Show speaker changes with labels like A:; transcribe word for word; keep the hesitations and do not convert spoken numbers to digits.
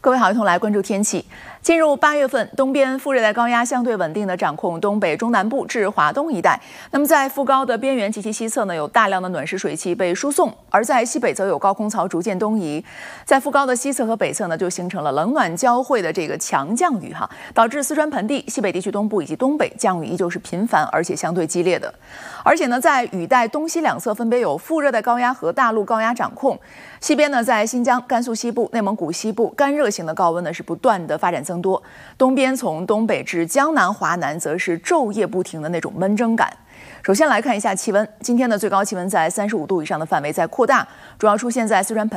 A: 各位好，一同来关注天气。进入八月份，东边副热带高压相对稳定的掌控东北、中南部至华东一带。那么在副高的边缘及其西侧呢，有大量的暖湿水汽被输送；而在西北则有高空槽逐渐东移。在副高的西侧和北侧呢，就形成了冷暖交汇的这个强降雨哈，导致四川盆地、西北地区东部以及东北降雨依旧是频繁而且相对激烈的。而且呢，在雨带东西两侧分别有副热带高压和大陆高压掌控。西边呢，在新疆、甘肃西部、内蒙古西部，干热型的高温呢是不断的发展增多。东边从东北至江南、华南，则是昼夜不停的那种闷蒸感。首先来看一下气温，今天的最高气温在三十五度以上的范围在扩大，主要出现在四川盆